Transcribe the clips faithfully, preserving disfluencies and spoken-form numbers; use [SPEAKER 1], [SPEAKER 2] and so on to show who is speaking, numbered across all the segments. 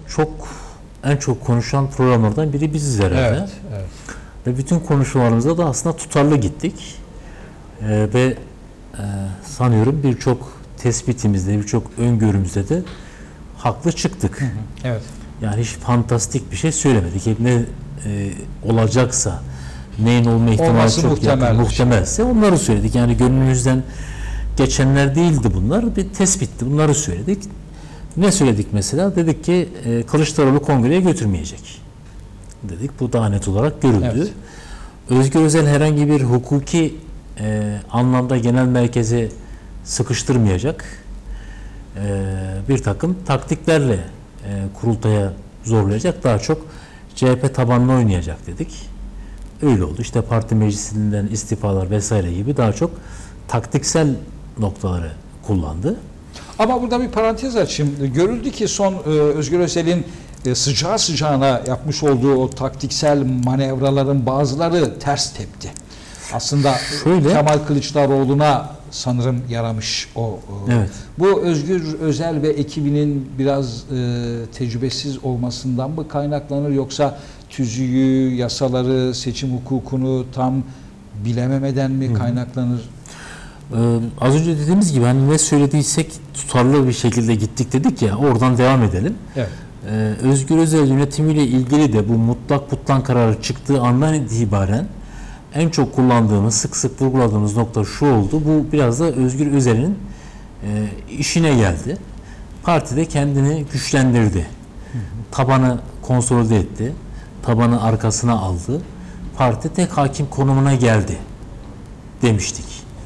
[SPEAKER 1] çok en çok konuşan programlardan biri biziz herhalde.
[SPEAKER 2] Evet, evet.
[SPEAKER 1] Ve bütün konuşmalarımızda da aslında tutarlı gittik. Ee, ve e, sanıyorum birçok tespitimizde, birçok öngörümüzde de haklı çıktık.
[SPEAKER 2] Hı hı, evet.
[SPEAKER 1] Yani hiç fantastik bir şey söylemedik. Hep ne e, olacaksa, neyin olma ihtimali
[SPEAKER 2] Olması
[SPEAKER 1] çok
[SPEAKER 2] muhtemel
[SPEAKER 1] yakın,
[SPEAKER 2] bir
[SPEAKER 1] muhtemelse onları söyledik. Yani gönlümüzden geçenler değildi bunlar. Bir tespitti. Bunları söyledik. Ne söyledik mesela? Dedik ki e, Kılıçdaroğlu kongreye götürmeyecek. Dedik. Bu daha net olarak görüldü.
[SPEAKER 2] Evet.
[SPEAKER 1] Özgür Özel herhangi bir hukuki e, anlamda genel merkeze sıkıştırmayacak. E, bir takım taktiklerle e, kurultaya zorlayacak. Daha çok C H P tabanlı oynayacak dedik. Öyle oldu. İşte parti meclisinden istifalar vesaire gibi daha çok taktiksel noktaları kullandı.
[SPEAKER 2] Ama burada bir parantez açayım. Görüldü ki son e, Özgür Özel'in e, sıcağı sıcağına yapmış olduğu o taktiksel manevraların bazıları ters tepti. Aslında
[SPEAKER 1] Şöyle,
[SPEAKER 2] Kemal Kılıçdaroğlu'na sanırım yaramış o. E,
[SPEAKER 1] evet.
[SPEAKER 2] Bu Özgür Özel ve ekibinin biraz e, tecrübesiz olmasından mı kaynaklanır, yoksa tüzüğü, yasaları, seçim hukukunu tam bilememeden mi kaynaklanır?
[SPEAKER 1] Ee, az önce dediğimiz gibi hani ne söylediysek tutarlı bir şekilde gittik dedik ya, oradan devam edelim.
[SPEAKER 2] Evet.
[SPEAKER 1] Ee, Özgür Özel yönetimiyle ilgili de bu mutlak butlan kararı çıktığı andan itibaren en çok kullandığımız, sık sık vurguladığımız nokta şu oldu. Bu biraz da Özgür Özel'in e, işine geldi. Partide kendini güçlendirdi. Hı hı. Tabanı konsolide etti. Tabanı arkasına aldı. Parti tek hakim konumuna geldi demiştik.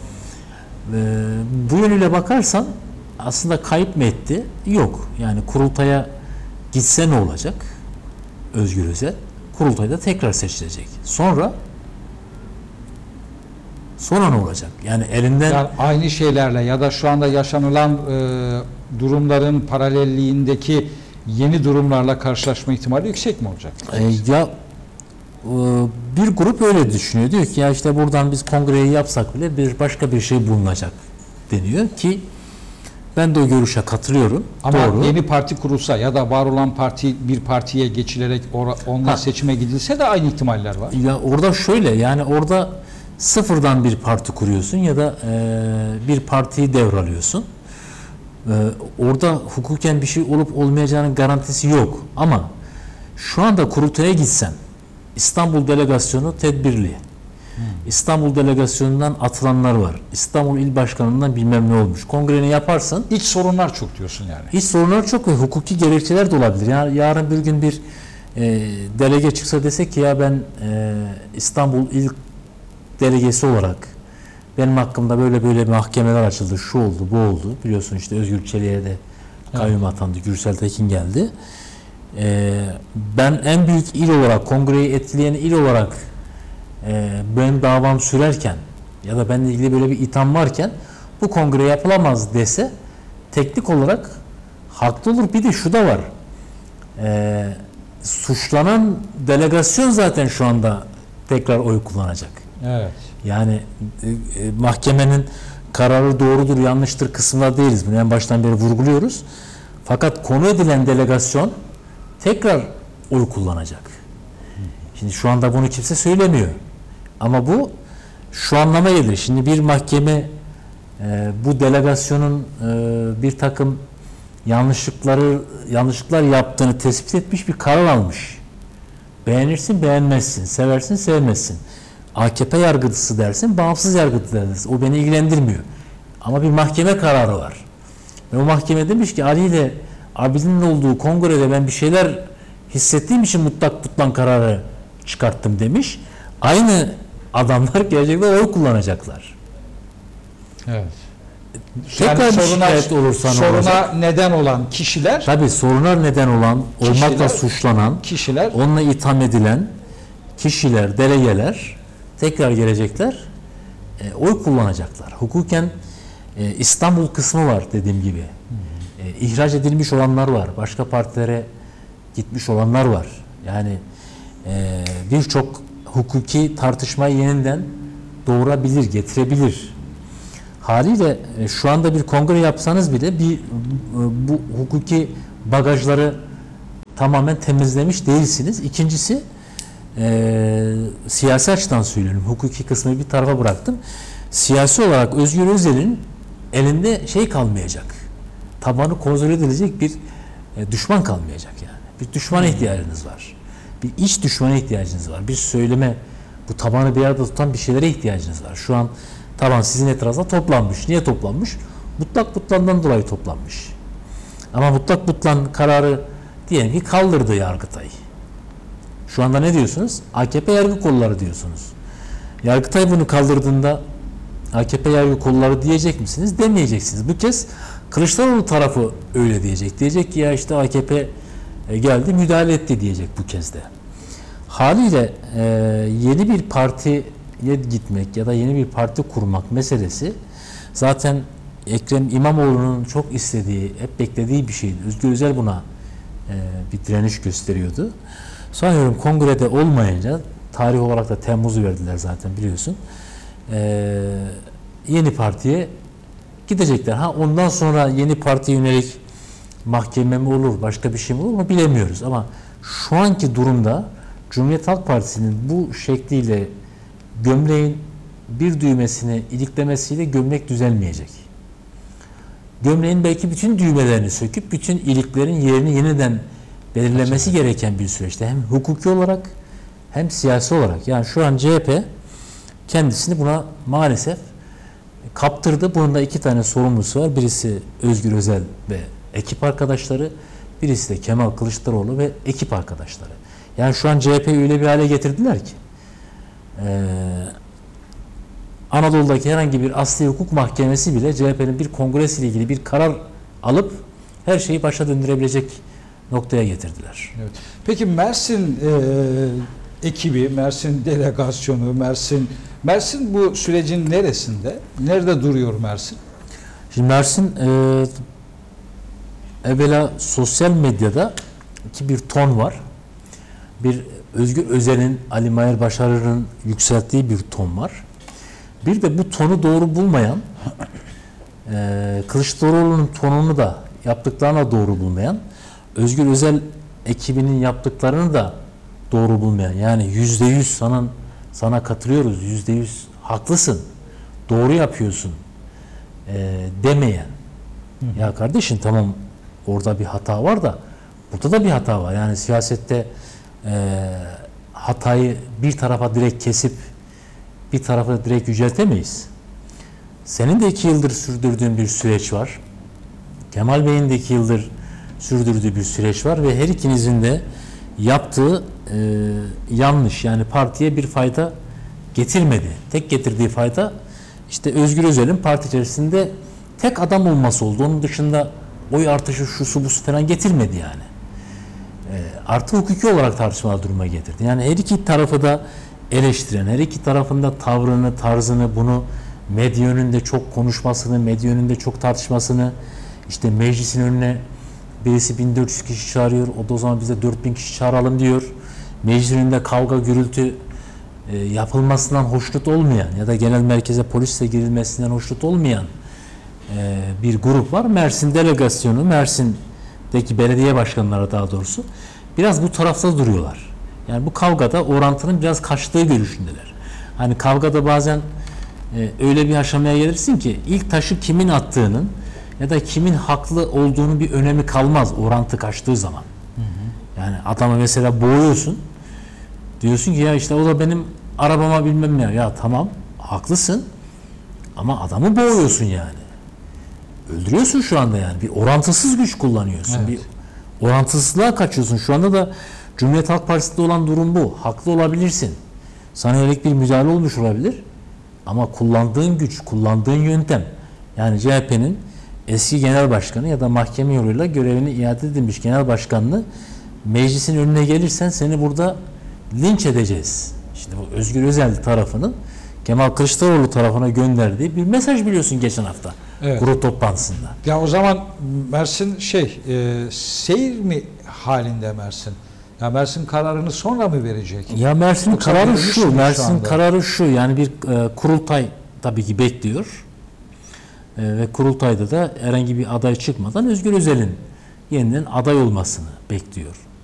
[SPEAKER 1] Ee, bu yönüyle bakarsan aslında kayıp mı etti? Yok. Yani kurultaya gitse ne olacak? Özgür Özel kurultayda tekrar seçilecek. Sonra sonra ne olacak? Yani elinden
[SPEAKER 2] Yani aynı şeylerle ya da şu anda yaşanılan e, durumların paralelliğindeki yeni durumlarla karşılaşma ihtimali yüksek mi olacak?
[SPEAKER 1] E, ya e, bir grup öyle düşünüyor. Diyor ki ya işte buradan biz kongreyi yapsak bile bir başka bir şey bulunacak deniyor ki ben de o görüşe katılıyorum.
[SPEAKER 2] Ama
[SPEAKER 1] Doğru.
[SPEAKER 2] yeni parti kurulsa ya da var olan parti bir partiye geçilerek onunla ha. seçime gidilse de aynı ihtimaller var.
[SPEAKER 1] Ya orada şöyle, yani orada sıfırdan bir parti kuruyorsun ya da e, bir partiyi devralıyorsun. E, orada hukuken bir şey olup olmayacağının garantisi yok. Ama şu anda kurultaya gitsen İstanbul delegasyonu tedbirli. Hmm. İstanbul delegasyonundan atılanlar var. İstanbul İl Başkanı'ndan bilmem ne olmuş. Kongreni yaparsın.
[SPEAKER 2] İç sorunlar çok diyorsun yani.
[SPEAKER 1] İç sorunlar çok ve hukuki gerekçeler de olabilir. Yani yarın bir gün bir e, delege çıksa desek ki ya ben e, İstanbul İl delegesi olarak benim hakkımda böyle böyle mahkemeler açıldı, şu oldu, bu oldu. Biliyorsun işte Özgür Çelik'e de kayyum atandı, Gürsel Tekin geldi. Ee, ben en büyük il olarak, kongreyi etkileyen il olarak e, benim davam sürerken ya da benimle ilgili böyle bir itham varken bu kongre yapılamaz dese teknik olarak haklı olur. Bir de şu da var. Ee, suçlanan delegasyon zaten şu anda tekrar oy kullanacak.
[SPEAKER 2] Evet.
[SPEAKER 1] Yani e, e, mahkemenin kararı doğrudur, yanlıştır kısmında değiliz. Bunu en baştan beri vurguluyoruz. Fakat konu edilen delegasyon tekrar oy kullanacak. Şimdi şu anda bunu kimse söylemiyor. Ama bu şu anlama gelir. Şimdi bir mahkeme e, bu delegasyonun e, bir takım yanlışlıkları yanlışlıklar yaptığını tespit etmiş, bir karar almış. Beğenirsin, beğenmezsin, seversin, sevmezsin. A K P yargıtısı dersin, bağımsız yargıtı dersin. O beni ilgilendirmiyor. Ama bir mahkeme kararı var. Ve o mahkeme demiş ki Ali ile Abidin'in olduğu kongrede ben bir şeyler hissettiğim için mutlak butlan kararı çıkarttım demiş. Aynı adamlar gelecekler oy kullanacaklar.
[SPEAKER 2] Evet.
[SPEAKER 1] Tekrar
[SPEAKER 2] yani
[SPEAKER 1] bir
[SPEAKER 2] soruna,
[SPEAKER 1] şikayet olursa ne
[SPEAKER 2] soruna
[SPEAKER 1] olacak?
[SPEAKER 2] neden olan kişiler,
[SPEAKER 1] tabii sorunlar neden olan,
[SPEAKER 2] kişiler,
[SPEAKER 1] olmakla suçlanan,
[SPEAKER 2] kişiler,
[SPEAKER 1] onunla itham edilen kişiler, delegeler tekrar gelecekler, e, oy kullanacaklar. Hukuken e, İstanbul kısmı var dediğim gibi. E, ihraç edilmiş olanlar var. Başka partilere gitmiş olanlar var. Yani e, birçok hukuki tartışmayı yeniden doğurabilir, getirebilir. Haliyle e, şu anda bir kongre yapsanız bile bir e, bu hukuki bagajları tamamen temizlemiş değilsiniz. İkincisi e, siyasi açıdan söylüyorum. Hukuki kısmı bir tarafa bıraktım. Siyasi olarak Özgür Özel'in elinde şey kalmayacak. Tabanı kontrol edilecek bir e, düşman kalmayacak yani. Bir düşmana ihtiyacınız var. Bir iç düşmana ihtiyacınız var. Bir söyleme, bu tabanı bir arada tutan bir şeylere ihtiyacınız var. Şu an taban sizin etrafınızda toplanmış. Niye toplanmış? Mutlak butlandan dolayı toplanmış. Ama mutlak butlan kararı diyelim ki kaldırdı Yargıtay. Şu anda ne diyorsunuz? A K P yargı kolları diyorsunuz. Yargıtay bunu kaldırdığında A K P yargı kolları diyecek misiniz? Demeyeceksiniz. Bu kez Kılıçdaroğlu tarafı öyle diyecek. Diyecek ki ya işte A K P geldi müdahale etti diyecek bu kez de. Haliyle e, yeni bir partiye gitmek ya da yeni bir parti kurmak meselesi zaten Ekrem İmamoğlu'nun çok istediği, hep beklediği bir şeydi. Özgür Özel buna e, bir direniş gösteriyordu. Sanıyorum kongrede olmayınca, tarih olarak da Temmuz'u verdiler zaten biliyorsun. E, yeni partiye gidecekler. Ha ondan sonra yeni partiye yönelik mahkeme mi olur, başka bir şey mi olur mu bilemiyoruz. Ama şu anki durumda Cumhuriyet Halk Partisi'nin bu şekliyle gömleğin bir düğmesini iliklemesiyle gömlek düzelmeyecek. Gömleğin belki bütün düğmelerini söküp bütün iliklerin yerini yeniden belirlemesi gereken bir süreçte. Hem hukuki olarak hem siyasi olarak. Yani şu an C H P kendisini buna maalesef kaptırdı. Bunun da iki tane sorumlusu var. Birisi Özgür Özel ve ekip arkadaşları. Birisi de Kemal Kılıçdaroğlu ve ekip arkadaşları. Yani şu an C H P'yi öyle bir hale getirdiler ki Ee, Anadolu'daki herhangi bir asli hukuk mahkemesi bile C H P'nin bir kongresiyle ilgili bir karar alıp her şeyi başa döndürebilecek noktaya getirdiler.
[SPEAKER 2] Evet. Peki Mersin e, ekibi, Mersin delegasyonu, Mersin Mersin bu sürecin neresinde? Nerede duruyor Mersin?
[SPEAKER 1] Şimdi Mersin e, evvela sosyal medyada ki bir ton var. Bir Özgür Özel'in, Ali Mahir Başarır'ın yükselttiği bir ton var. Bir de bu tonu doğru bulmayan, e, Kılıçdaroğlu'nun tonunu da yaptıklarına doğru bulmayan, Özgür Özel ekibinin yaptıklarını da doğru bulmayan, yani yüzde yüz sana, sana katılıyoruz, yüzde yüz haklısın, doğru yapıyorsun e, demeyen. Hı. Ya kardeşim tamam orada bir hata var da burada da bir hata var. Yani siyasette e, hatayı bir tarafa direkt kesip bir tarafa direkt yüceltemeyiz. Senin de iki yıldır sürdürdüğün bir süreç var. Kemal Bey'in de iki yıldır sürdürdüğü bir süreç var ve her ikinizin de yaptığı e, yanlış. Yani partiye bir fayda getirmedi. Tek getirdiği fayda işte Özgür Özel'in parti içerisinde tek adam olması oldu. Onun dışında oy artışı şusu busu falan getirmedi yani. E, artı hukuki olarak tartışmalar duruma getirdi. Yani her iki tarafı da eleştiren, her iki tarafında tavrını, tarzını, bunu medya önünde çok konuşmasını, medya önünde çok tartışmasını, işte meclisin önüne birisi bin dört yüz kişi çağırıyor, o da o zaman bize dört bin kişi çağıralım diyor. Meclisin önünde kavga, gürültü e, yapılmasından hoşnut olmayan ya da genel merkeze polisle girilmesinden hoşnut olmayan e, bir grup var. Mersin delegasyonu, Mersin'deki belediye başkanları daha doğrusu biraz bu tarafta duruyorlar. Yani bu kavgada orantının biraz kaçtığı görüşündeler. Hani kavgada bazen e, öyle bir aşamaya gelirsin ki ilk taşı kimin attığının ya da kimin haklı olduğunu bir önemi kalmaz orantı kaçtığı zaman. Hı hı. Yani adamı mesela boğuyorsun. Diyorsun ki ya işte o da benim arabama bilmem ne. Ya tamam haklısın ama adamı boğuyorsun yani. Öldürüyorsun şu anda yani. Bir orantısız güç kullanıyorsun. Evet. Bir orantısızlığa kaçıyorsun. Şu anda da Cumhuriyet Halk Partisi'nde olan durum bu. Haklı olabilirsin. Sana yönelik bir müdahale olmuş olabilir. Ama kullandığın güç, kullandığın yöntem, yani C H P'nin eski genel başkanı ya da mahkeme yoluyla görevini iade edilmiş genel başkanını meclisin önüne gelirsen seni burada linç edeceğiz. İşte bu Özgür Özel tarafının Kemal Kılıçdaroğlu tarafına gönderdiği bir mesaj biliyorsun geçen hafta. Evet. Grup toplantısında.
[SPEAKER 2] Ya o zaman Mersin şey e, seyir mi halinde Mersin? Ya Mersin kararını sonra mı verecek?
[SPEAKER 1] Ya Mersin Yoksa kararı şu, Mersin şu kararı şu yani bir e, kurultay tabii ki bekliyor. E, ve kurultayda da herhangi bir aday çıkmadan Özgür Özel'in yeniden aday olmasını bekliyor.